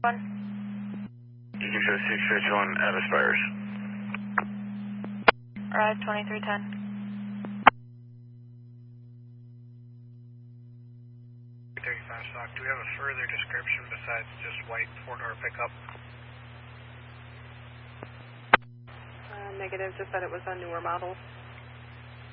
You can show 651 at Aspires. Arrive 2310. 35 stock. Do we have a further description besides just white four-door pickup? Negative, just that it was a newer model.